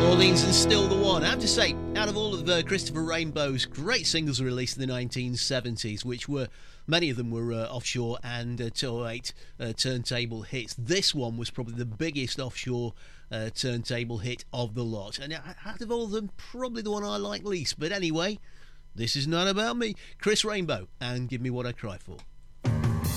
Orleans and Still the One. I have to say, out of all of Christopher Rainbow's great singles released in the 1970s, which were, many of them were offshore and 208 turntable hits, this one was probably the biggest offshore turntable hit of the lot. And out of all of them, probably the one I like least. But anyway, this is not about me. Chris Rainbow and Give Me What I Cry For.